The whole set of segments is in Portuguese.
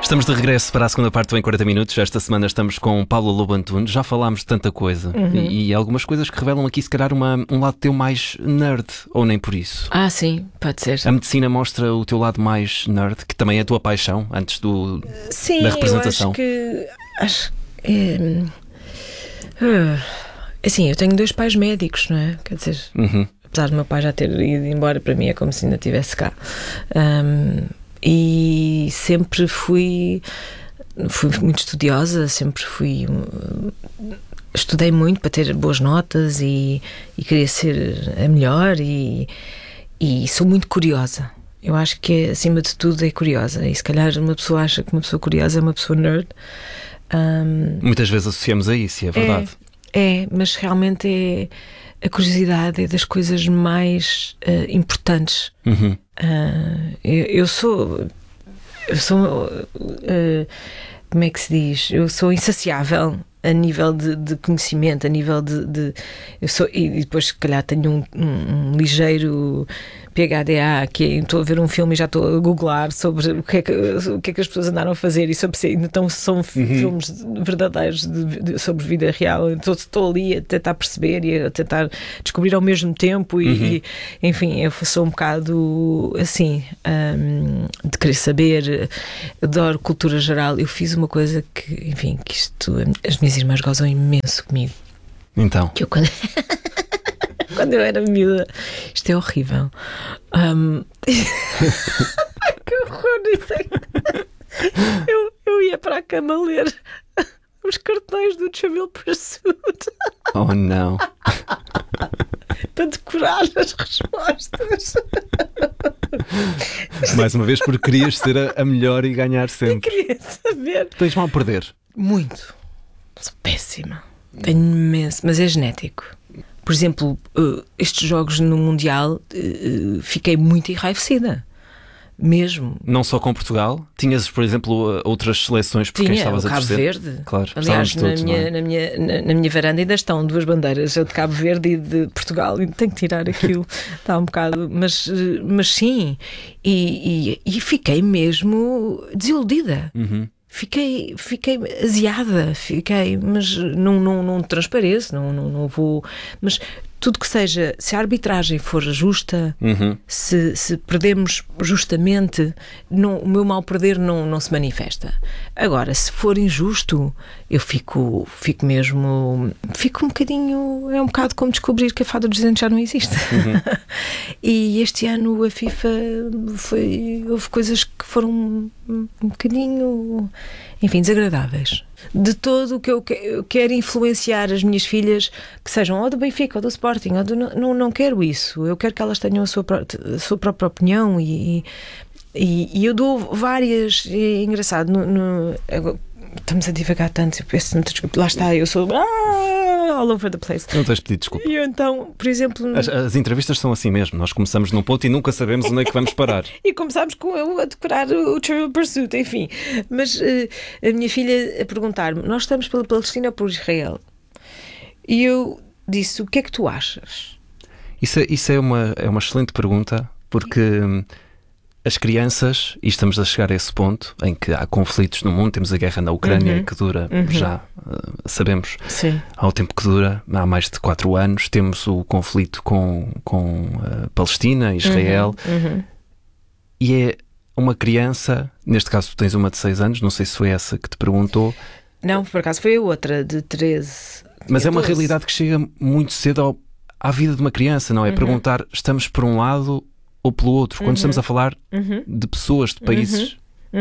Estamos de regresso para a segunda parte do Em 40 Minutos. Esta semana estamos com Paula Lobo Antunes. Já falámos de tanta coisa e algumas coisas que revelam aqui, se calhar, um lado teu mais nerd, ou nem por isso. Ah, sim, pode ser. A medicina mostra o teu lado mais nerd, que também é a tua paixão, antes da representação. Sim, eu acho que assim, eu tenho 2 pais médicos, não é? Quer dizer, apesar do meu pai já ter ido embora, para mim é como se ainda estivesse cá. E sempre fui muito estudiosa, estudei muito para ter boas notas e queria ser a melhor e sou muito curiosa. Eu acho que acima de tudo é curiosa, e se calhar uma pessoa acha que uma pessoa curiosa é uma pessoa nerd. Muitas vezes associamos a isso, e é verdade. Mas realmente a curiosidade é das coisas mais importantes. Eu sou como é que se diz? Eu sou insaciável a nível de conhecimento, a nível eu sou, e depois se calhar tenho um ligeiro PHDA, que estou a ver um filme e já estou a googlar sobre o que é que as pessoas andaram a fazer e sobre se então são filmes verdadeiros sobre vida real. Então estou ali a tentar perceber e a tentar descobrir ao mesmo tempo e enfim, eu sou um bocado assim, de querer saber, adoro cultura geral. Eu fiz uma coisa que, enfim, que isto, as minhas irmãs gozam imenso comigo. Então? Que eu quando eu era miúda, isto é horrível. Que horror isso. Eu ia para a cama ler os cartões do Trivial Pursuit. Oh, não. Para decorar as respostas. Mais uma vez, porque querias ser a melhor e ganhar sempre. Eu queria saber. Tens mal a perder? Muito. Sou péssima. Tenho imenso, mas é genético. Por exemplo, estes jogos no Mundial, fiquei muito enraivecida. Mesmo. Não só com Portugal? Tinhas, por exemplo, outras seleções por quem estavas a torcer? Cabo Verde. Claro, aliás, todos, na minha varanda ainda estão 2 bandeiras, a de Cabo Verde e de Portugal. E tenho que tirar aquilo. Está um bocado. Mas sim. E fiquei mesmo desiludida. Fiquei aziada, mas não transpareço, não vou. Mas tudo que seja, se a arbitragem for justa, se perdemos justamente, o meu mal perder não se manifesta. Agora, se for injusto, eu fico mesmo. Fico um bocadinho. É um bocado como descobrir que a fada dos dentes já não existe. E este ano a FIFA houve coisas que foram um bocadinho, enfim, desagradáveis. De todo o que eu quero influenciar as minhas filhas, que sejam ou do Benfica ou do Sporting, não quero isso. Eu quero que elas tenham a sua própria opinião e eu dou várias. É engraçado, estamos a divagar tanto, eu peço muito desculpa. Lá está, eu sou all over the place. Não tens pedido desculpa. E então, por exemplo, as entrevistas são assim mesmo. Nós começamos num ponto e nunca sabemos onde é que vamos parar. E começámos com eu a decorar o Trivial Pursuit, enfim. Mas a minha filha a perguntar-me: nós estamos pela Palestina ou por Israel? E eu disse: o que é que tu achas? Isso é uma excelente pergunta, porque as crianças, e estamos a chegar a esse ponto em que há conflitos no mundo, temos a guerra na Ucrânia que dura já, sabemos, há o tempo que dura, há mais de 4 anos, temos o conflito com a Palestina, Israel, e é uma criança, neste caso tu tens uma de 6 anos, não sei se foi essa que te perguntou. Não, por acaso foi a outra, de 13. Mas é uma realidade que chega muito cedo à vida de uma criança, não é? Perguntar, estamos por um lado ou pelo outro, quando estamos a falar de pessoas, de países.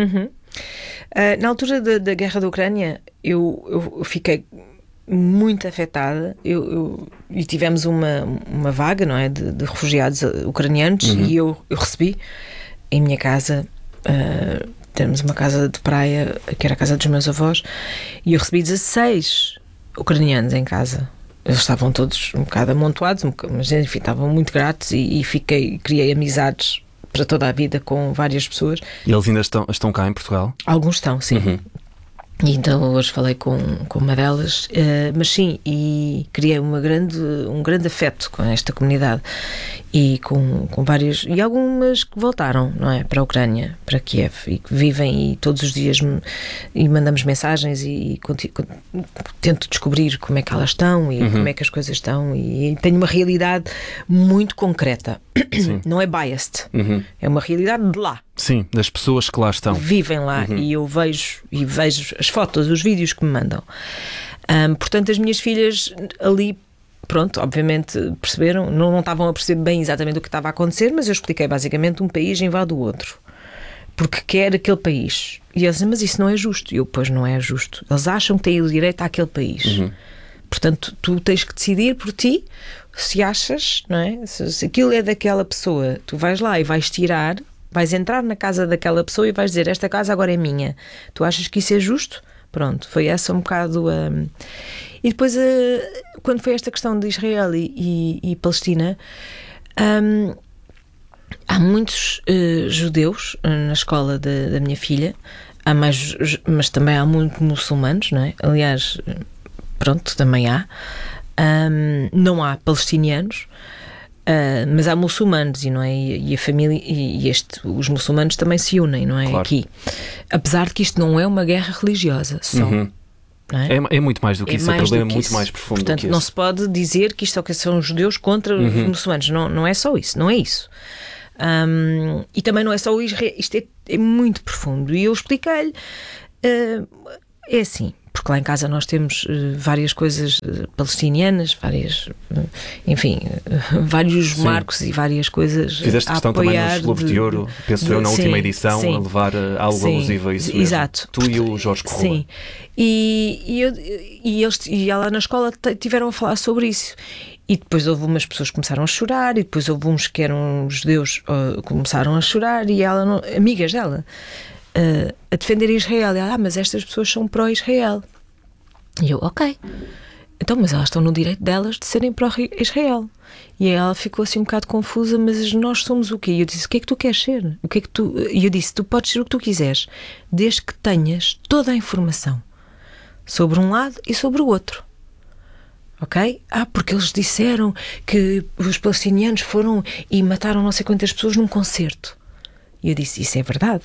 Na altura da guerra da Ucrânia, eu fiquei muito afetada. E tivemos uma vaga, não é, de refugiados ucranianos, e eu recebi em minha casa. Temos uma casa de praia, que era a casa dos meus avós, e eu recebi 16 ucranianos em casa. Eles estavam todos um bocado amontoados, mas enfim, estavam muito gratos e criei amizades para toda a vida com várias pessoas. E eles ainda estão cá em Portugal? Alguns estão, sim. E então hoje falei com uma delas, mas sim, e criei um grande afeto com esta comunidade e com várias, e algumas que voltaram, não é, para a Ucrânia, para Kiev, e que vivem e todos os dias e mandamos mensagens e tento descobrir como é que elas estão e como é que as coisas estão, e tenho uma realidade muito concreta. Sim. Não é biased, é uma realidade de lá. Sim, das pessoas que lá estão. Vivem lá, e eu vejo as fotos, os vídeos que me mandam. Portanto, as minhas filhas ali, pronto, obviamente perceberam, não estavam a perceber bem exatamente o que estava a acontecer, mas eu expliquei basicamente: um país invade o outro porque quer aquele país. E eles dizem: mas isso não é justo. E eu: pois não é justo. Eles acham que têm o direito àquele país. Portanto, tu tens que decidir por ti se achas, não é? Se aquilo é daquela pessoa, tu vais lá e vais tirar, vais entrar na casa daquela pessoa e vais dizer: esta casa agora é minha. Tu achas que isso é justo? Pronto, foi essa um bocado a... E depois, quando foi esta questão de Israel e Palestina, há muitos judeus na escola da minha filha, há mais, mas também há muitos muçulmanos, não é? Aliás, pronto, também há. Não há palestinianos, mas há muçulmanos, e não é? E a família os muçulmanos também se unem, não é? Claro. Aqui, apesar de que isto não é uma guerra religiosa só. Não é? É muito mais do que isso, é problema muito mais profundo. Portanto, do que não isso. Se pode dizer que isto são os judeus contra os muçulmanos. Não é só isso, não é isso. E também não é só o Israel, isto é muito profundo. E eu expliquei-lhe, é assim, porque lá em casa nós temos várias coisas palestinianas, vários marcos e várias coisas. Fizeste questão também nos Globos de Ouro, penso eu, na última edição, a levar algo alusivo a isso mesmo. Exato. Tu e o Jorge Corrola. Sim. E ela na escola tiveram a falar sobre isso. E depois houve umas pessoas que começaram a chorar, e depois houve uns que eram judeus começaram a chorar, e ela, amigas dela, a defender Israel. E ela: mas estas pessoas são pró-Israel. E eu: ok, então, mas elas estão no direito delas de serem pró-Israel. E ela ficou assim um bocado confusa: mas nós somos o quê? E eu disse: o que é que tu queres ser? E eu disse: tu podes ser o que tu quiseres, desde que tenhas toda a informação sobre um lado e sobre o outro. Ok? Porque eles disseram que os palestinianos foram e mataram não sei quantas pessoas num concerto. E eu disse: isso é verdade.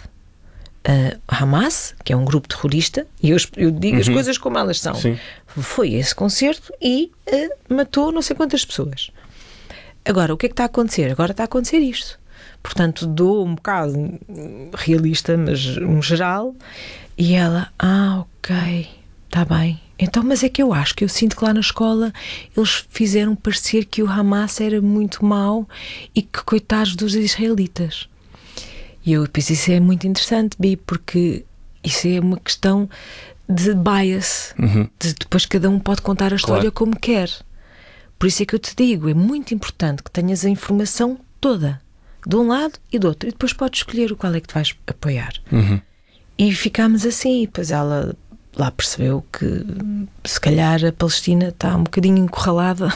Hamas, que é um grupo terrorista, e eu digo as coisas como elas são. Sim. Foi esse concerto e matou não sei quantas pessoas. Agora, o que é que está a acontecer? Agora está a acontecer isto. Portanto, dou um bocado realista, mas um geral. E ela: ok, está bem. Então, mas é que eu sinto que lá na escola eles fizeram parecer que o Hamas era muito mau e que coitados dos israelitas. E eu pensei: isso é muito interessante, Bi, porque isso é uma questão de bias, de depois cada um pode contar a história como quer. Por isso é que eu te digo, é muito importante que tenhas a informação toda, de um lado e do outro, e depois podes escolher qual é que te vais apoiar. E ficámos assim, e depois ela lá percebeu que se calhar a Palestina está um bocadinho encurralada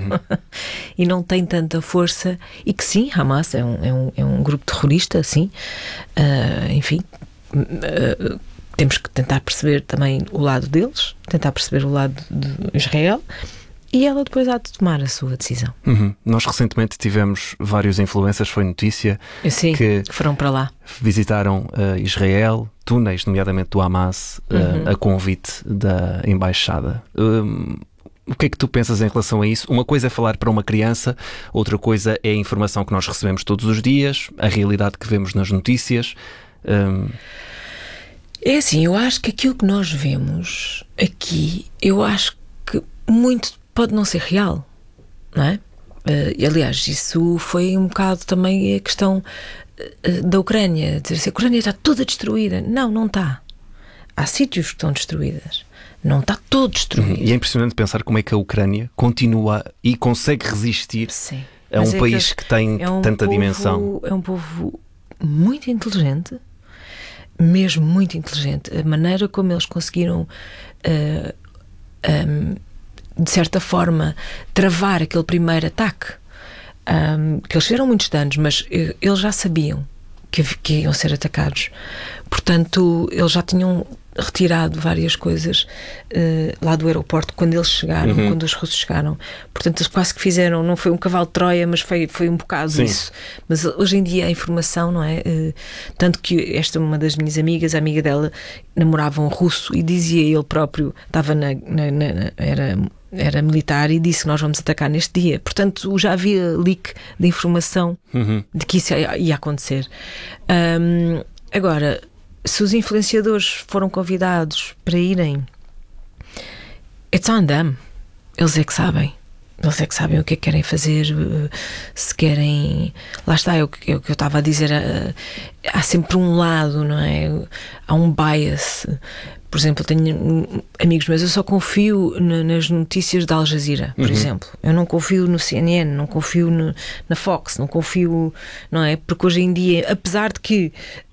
e não tem tanta força, e que sim, Hamas é um grupo terrorista, sim. Enfim, temos que tentar perceber também o lado deles, tentar perceber o lado de Israel, e ela depois há de tomar a sua decisão. Nós recentemente tivemos vários influencers, foi notícia, que foram para lá. Visitaram Israel, túneis, nomeadamente do Hamas, a convite da embaixada. O que é que tu pensas em relação a isso? Uma coisa é falar para uma criança, outra coisa é a informação que nós recebemos todos os dias, a realidade que vemos nas notícias. É assim, eu acho que aquilo que nós vemos aqui, eu acho que muito pode não ser real, não é? Aliás, isso foi um bocado também a questão da Ucrânia, dizer assim: a Ucrânia está toda destruída. Não está. Há sítios que estão destruídos. Não está todo destruído. E é impressionante pensar como é que a Ucrânia continua e consegue resistir a um país que tem tanta dimensão. É um povo muito inteligente, mesmo muito inteligente. A maneira como eles conseguiram de certa forma travar aquele primeiro ataque, que eles fizeram muitos danos, mas eles já sabiam que iam ser atacados. Portanto, eles já tinham retirado várias coisas lá do aeroporto quando eles chegaram, quando os russos chegaram. Portanto, eles quase que fizeram, não foi um cavalo de Troia, mas foi um bocado isso. Mas hoje em dia a informação, não é? Tanto que esta, uma das minhas amigas, a amiga dela, namorava um russo e dizia ele próprio, estava era militar e disse que nós vamos atacar neste dia. Portanto, já havia leak de informação de que isso ia acontecer. Agora, se os influenciadores foram convidados para irem, it's on them. Eles é que sabem. Eles é que sabem o que é que querem fazer, se querem... Lá está, é o que eu estava a dizer. Há sempre um lado, não é? Há um bias. Por exemplo, eu tenho amigos meus, eu só confio nas notícias da Al Jazeera, por exemplo. Eu não confio no CNN, não confio na Fox, não confio, não é? Porque hoje em dia, apesar de que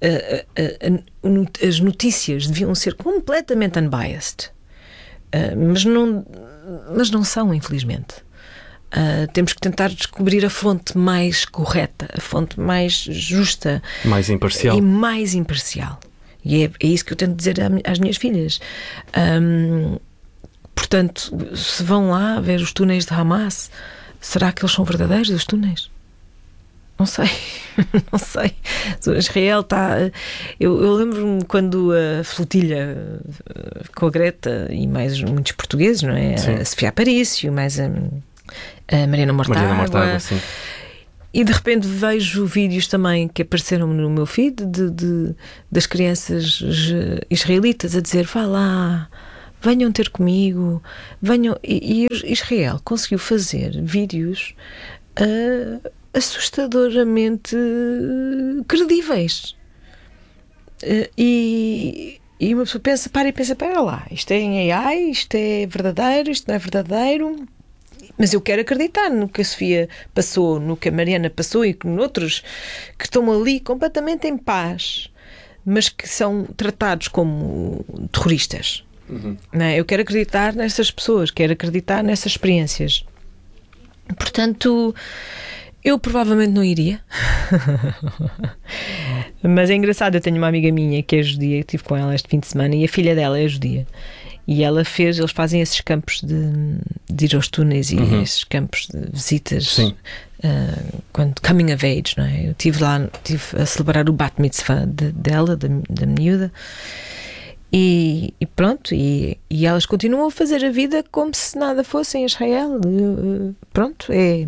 as notícias deviam ser completamente unbiased, mas não são, infelizmente. Temos que tentar descobrir a fonte mais correta, a fonte mais justa, mais imparcial. E mais imparcial. E é isso que eu tento dizer às minhas filhas. Portanto, se vão lá ver os túneis de Hamas, será que eles são verdadeiros, os túneis? Não sei. Não sei. Israel está... Eu lembro-me quando a flotilha com a Greta e mais muitos portugueses, não é? A Sofia Aparício, mais a Mariana Mortágua, sim. E de repente vejo vídeos também que apareceram no meu feed das crianças israelitas a dizer: vá lá, venham ter comigo, venham. E Israel conseguiu fazer vídeos assustadoramente credíveis. E uma pessoa pensa, para lá, isto é em AI, isto é verdadeiro, isto não é verdadeiro. Mas eu quero acreditar no que a Sofia passou, no que a Mariana passou e com outros que estão ali completamente em paz, mas que são tratados como terroristas. Não é? Eu quero acreditar nessas pessoas, quero acreditar nessas experiências. Portanto, eu provavelmente não iria. Mas é engraçado, eu tenho uma amiga minha que é judia, eu estive com ela este fim de semana, e a filha dela é judia. E eles fazem esses campos de ir aos túneis e esses campos de visitas, quando coming of age, não é? Eu estive lá, a celebrar o bat mitzvah dela, da miúda, e pronto, e elas continuam a fazer a vida como se nada fosse em Israel. Pronto, é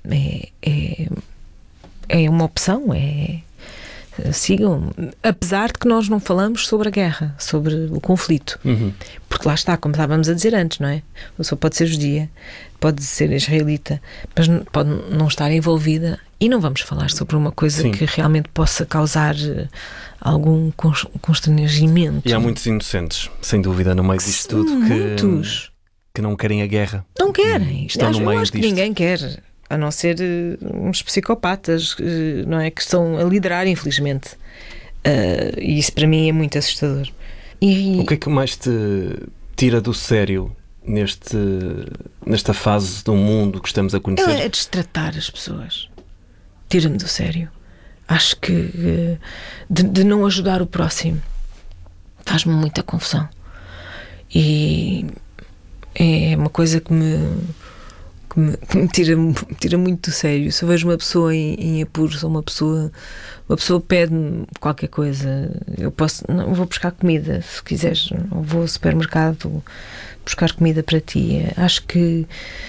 uma opção, sigam, apesar de que nós não falamos sobre a guerra, sobre o conflito, porque lá está, como estávamos a dizer antes, não é? A pessoa pode ser judia, pode ser israelita, mas pode não estar envolvida, e não vamos falar sobre uma coisa que realmente possa causar algum constrangimento. E há muitos inocentes, sem dúvida, no meio disto tudo, que não querem a guerra. Não querem. Estão no meio acho disto. Que ninguém quer, a não ser uns psicopatas, não é? Que estão a liderar, infelizmente. E isso para mim é muito assustador. O que é que mais te tira do sério nesta fase do mundo que estamos a conhecer? É destratar as pessoas. Tira-me do sério. Acho que de não ajudar o próximo faz-me muita confusão. E é uma coisa que me tira muito do sério. Se eu vejo uma pessoa em apuros, ou uma pessoa pede-me qualquer coisa, eu vou buscar comida, se quiseres, ou vou ao supermercado buscar comida para ti. Acho que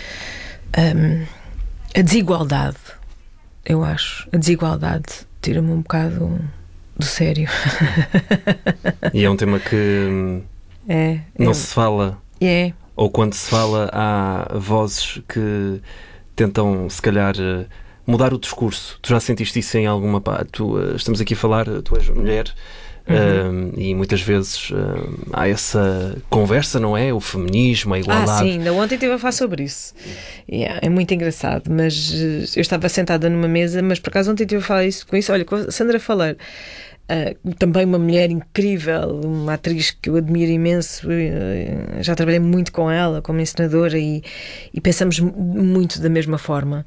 a desigualdade, a desigualdade tira-me um bocado do sério. E é um tema que não se fala. Ou quando se fala, há vozes que tentam, se calhar, mudar o discurso. Tu já sentiste isso em alguma parte? Estamos aqui a falar, tu és mulher, e muitas vezes há essa conversa, não é? O feminismo, a igualdade. Sim, ainda ontem estive a falar sobre isso. É muito engraçado, mas eu estava sentada numa mesa, mas por acaso ontem estive a falar com isso. Olha, com a Sandra Falar. Também uma mulher incrível, uma atriz que eu admiro imenso, já trabalhei muito com ela como encenadora e pensamos muito da mesma forma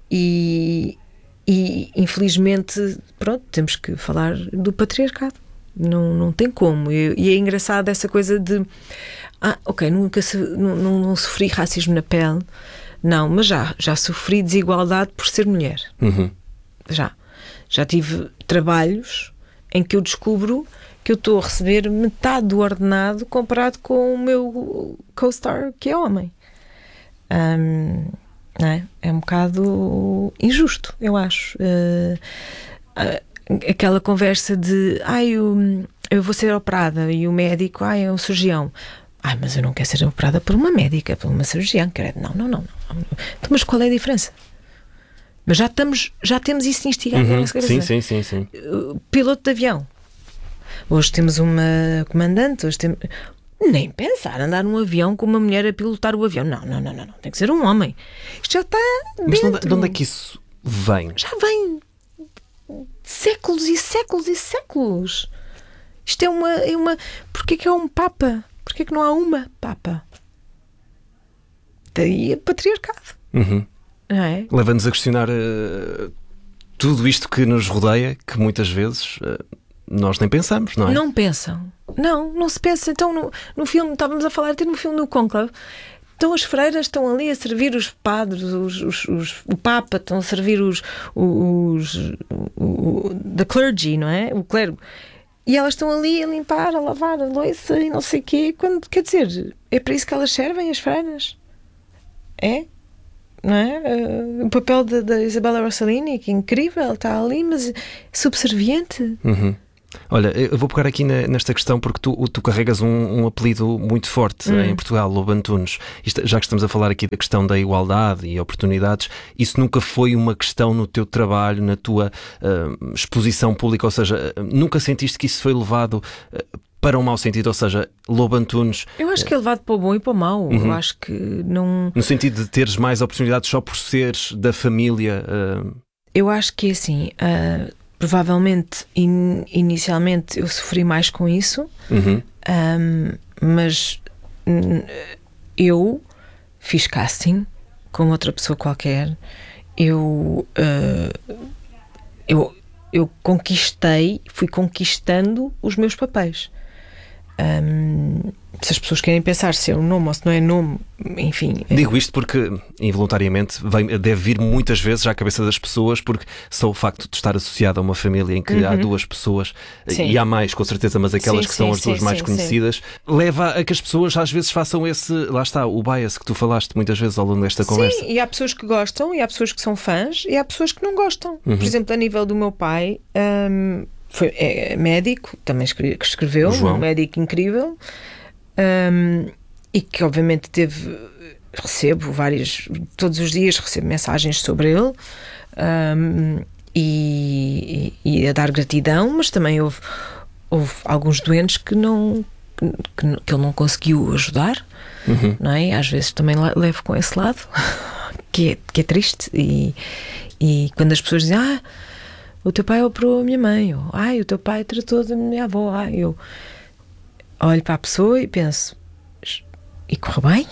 e infelizmente, pronto, temos que falar do patriarcado Não tem como. E é engraçado essa coisa de ok, nunca não sofri racismo na pele. Não, mas já sofri desigualdade por ser mulher. Já tive trabalhos em que eu descubro que eu estou a receber metade do ordenado comparado com o meu co-star, que é homem. Não é? É um bocado injusto, eu acho. Aquela conversa de eu vou ser operada e o médico é um cirurgião. Mas eu não quero ser operada por uma médica, por uma cirurgiã. Não. Então, mas qual é a diferença? Mas já temos isso instigado na nossa cabeça. Sim. Piloto de avião. Hoje temos uma comandante, nem pensar andar num avião com uma mulher a pilotar o avião. Não. Tem que ser um homem. Isto já está dentro. Mas de onde é que isso vem? Já vem de séculos e séculos e séculos. Isto é uma... Porquê que é um Papa? Porquê que não há uma Papa? Daí é patriarcado. Não é? Leva-nos a questionar tudo isto que nos rodeia, que muitas vezes nós nem pensamos, não é? Não pensam. Não se pensa. Então, no filme, estávamos a falar até no filme do Conclave, então as freiras estão ali a servir os padres, o Papa, estão a servir the clergy, não é? O clero. E elas estão ali a limpar, a lavar a louça e não sei o quê. Quer dizer, é para isso que elas servem, as freiras? É? Não é? O papel da Isabella Rossellini, que é incrível, está ali, mas subserviente. Olha, eu vou pegar aqui nesta questão porque tu carregas um apelido muito forte em Portugal, Lobo Antunes. Já que estamos a falar aqui da questão da igualdade e oportunidades, isso nunca foi uma questão no teu trabalho, na tua exposição pública? Ou seja, nunca sentiste que isso foi levado para um mau sentido? Ou seja, Lobo Antunes... Eu acho que é levado para o bom e para o mau. Eu acho que não... No sentido de teres mais oportunidades só por seres da família... Eu acho que é assim... provavelmente, inicialmente, eu sofri mais com isso, mas eu fiz casting como outra pessoa qualquer. Eu fui conquistando os meus papéis. Se as pessoas querem pensar se é um nome ou se não é nome, enfim... Digo isto porque, involuntariamente, deve vir muitas vezes à cabeça das pessoas, porque só o facto de estar associado a uma família em que há duas pessoas, e há mais, com certeza, mas aquelas que são as duas mais conhecidas, leva a que as pessoas às vezes façam esse... Lá está, o bias que tu falaste muitas vezes ao longo desta conversa. Sim, e há pessoas que gostam, e há pessoas que são fãs, e há pessoas que não gostam. Por exemplo, a nível do meu pai... é médico, também escreveu, um médico incrível, e que obviamente recebo todos os dias recebo mensagens sobre ele, e a dar gratidão, mas também houve alguns doentes que ele não conseguiu ajudar, não é? Às vezes também levo com esse lado, que é triste, e quando as pessoas dizem, o teu pai operou a minha mãe, ou o teu pai tratou da minha avó, eu olho para a pessoa e penso, e correu bem?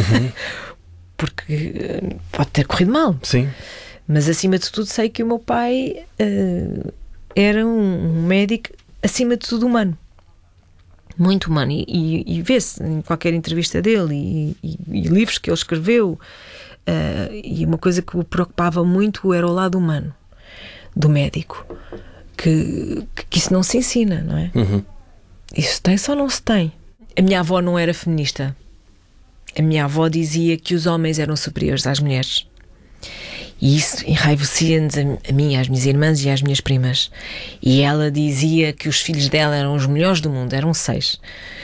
Porque pode ter corrido mal. Sim. Mas acima de tudo sei que o meu pai era um médico acima de tudo humano, muito humano, e vê-se em qualquer entrevista dele e livros que ele escreveu, e uma coisa que o preocupava muito era o lado humano do médico, que isso não se ensina, não é? Isso tem-se ou não se tem? A minha avó não era feminista. A minha avó dizia que os homens eram superiores às mulheres, e isso enraivecia-nos a mim, às minhas irmãs e às minhas primas, e ela dizia que os filhos dela eram os melhores do mundo, eram 6.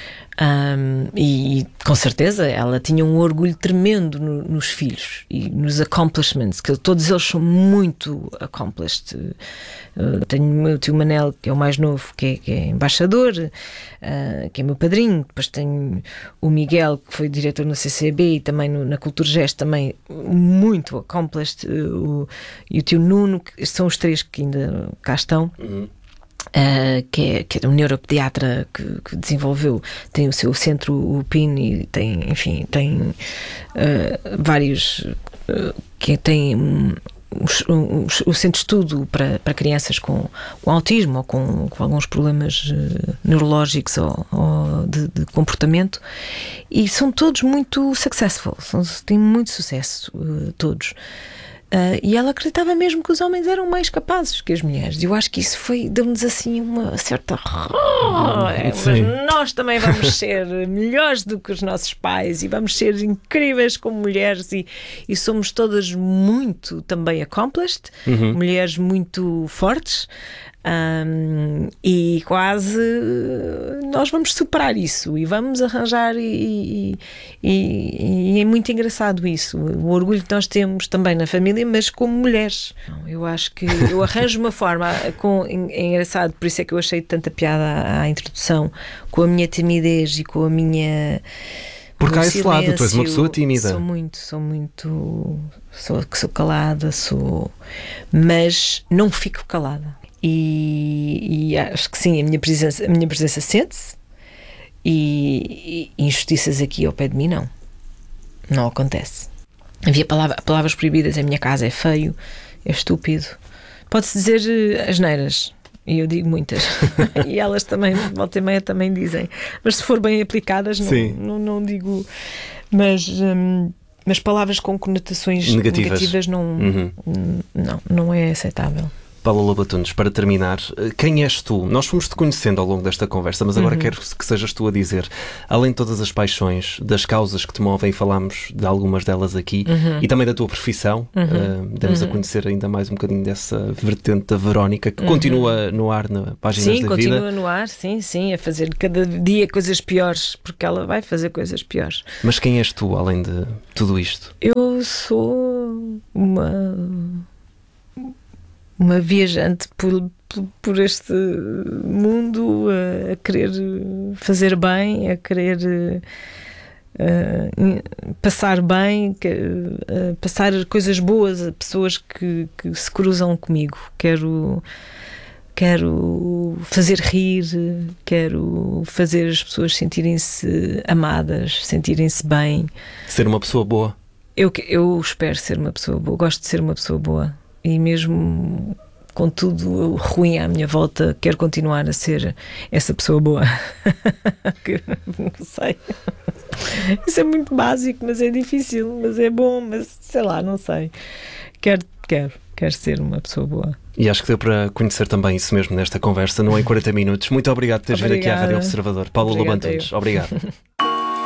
E com certeu ela tinha um orgulho tremendo nos filhos e nos accomplishments, que todos eles são muito accomplished. Tenho o meu tio Manel, que é o mais novo, que é embaixador, que é meu padrinho. Depois tenho o Miguel, que foi diretor no CCB e também na Cultura Gesto, também muito accomplished, e o tio Nuno, que são os 3 que ainda cá estão. Que é um neuropediatra que desenvolveu, tem o seu centro, o PIN, e tem vários, que tem o centro de estudo para crianças com autismo ou com alguns problemas neurológicos ou de comportamento, e são todos muito successful, têm muito sucesso, todos. E ela acreditava mesmo que os homens eram mais capazes que as mulheres. Eu acho que isso deu-nos assim uma certa... mas nós também vamos ser melhores do que os nossos pais e vamos ser incríveis como mulheres, e somos todas muito também accomplished, mulheres muito fortes. E quase nós vamos superar isso e vamos arranjar, e é muito engraçado isso, o orgulho que nós temos também na família, mas como mulheres. Eu acho que eu arranjo uma forma é engraçado, por isso é que eu achei tanta piada à introdução, com a minha timidez e com a minha... Porque há esse lado, tu és uma pessoa tímida. Sou calada, mas não fico calada. E acho que sim, a minha presença sente-se, e injustiças aqui ao pé de mim não acontece. Havia palavras proibidas: a minha casa é feio, é estúpido, pode-se dizer asneiras, e eu digo muitas. E elas também, volta e meia, também dizem, mas se for bem aplicadas não digo, mas palavras com conotações negativas não é aceitável. Paula Lobo Antunes, para terminar, quem és tu? Nós fomos-te conhecendo ao longo desta conversa, mas agora quero que sejas tu a dizer, além de todas as paixões, das causas que te movem, falámos de algumas delas aqui, e também da tua profissão, demos a conhecer ainda mais um bocadinho dessa vertente da Verónica, que continua no ar na Páginas da Vida. Sim, continua no ar, sim, a fazer cada dia coisas piores, porque ela vai fazer coisas piores. Mas quem és tu, além de tudo isto? Eu sou uma viajante por este mundo, a querer fazer bem, a querer passar bem, passar coisas boas a pessoas que se cruzam comigo. Quero fazer rir, quero fazer as pessoas sentirem-se amadas, sentirem-se bem. Ser uma pessoa boa. Eu espero ser uma pessoa boa, gosto de ser uma pessoa boa. E mesmo com tudo ruim à minha volta, quero continuar a ser essa pessoa boa. Não sei. Isso é muito básico, mas é difícil, mas é bom, mas sei lá, não sei. Quero ser uma pessoa boa. E acho que deu para conhecer também isso mesmo nesta conversa, não em 40 minutos. Muito obrigado por teres vindo aqui à Rádio Observador. Paula Lobo Antunes, obrigado.